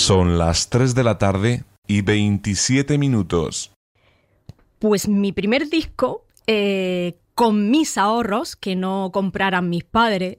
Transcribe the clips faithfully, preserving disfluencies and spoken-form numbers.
Son las tres de la tarde y veintisiete minutos. Pues mi primer disco, eh, con mis ahorros, que no compraran mis padres,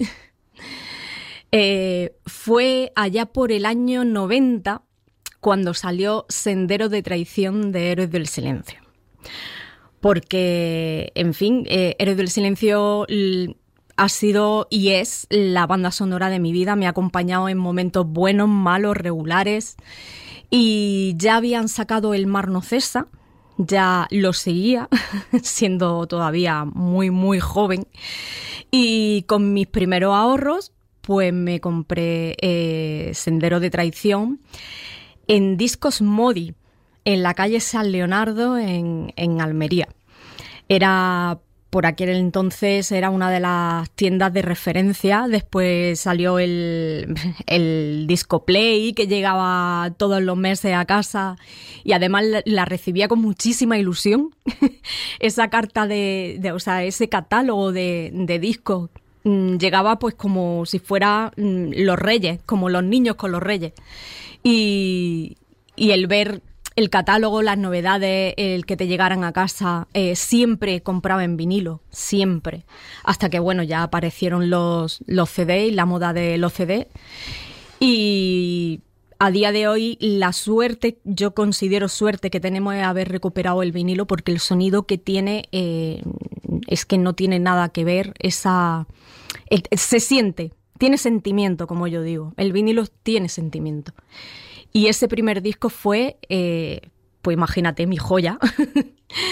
eh, fue allá por el año noventa, cuando salió Sendero de Traición de Héroes del Silencio. Porque, en fin, eh, Héroes del Silencio l- ha sido y es la banda sonora de mi vida. Me ha acompañado en momentos buenos, malos, regulares. Y ya habían sacado El Mar no cesa, ya lo seguía, siendo todavía muy, muy joven. Y con mis primeros ahorros, pues me compré eh, Sendero de Traición en Discos Modi, en la calle San Leonardo, en, en Almería. Era, por aquel entonces, era una de las tiendas de referencia. Después salió el, el Disco Play, que llegaba todos los meses a casa, y además la, la recibía con muchísima ilusión. Esa carta de, de, o sea, ese catálogo de, de discos mmm, llegaba pues como si fuera mmm, los reyes, como los niños con los reyes. Y, y el ver el catálogo, las novedades, el que te llegaran a casa, eh, siempre compraba en vinilo, siempre. Hasta que, bueno, ya aparecieron los, los C D y la moda de los C D. Y a día de hoy, la suerte, yo considero suerte que tenemos es haber recuperado el vinilo, porque el sonido que tiene eh, es que no tiene nada que ver. Esa el, se siente, tiene sentimiento, como yo digo. El vinilo tiene sentimiento. Y ese primer disco fue, eh, pues imagínate, mi joya.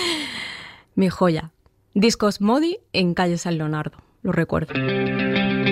Mi joya. Discos Modi en calle San Leonardo, lo recuerdo.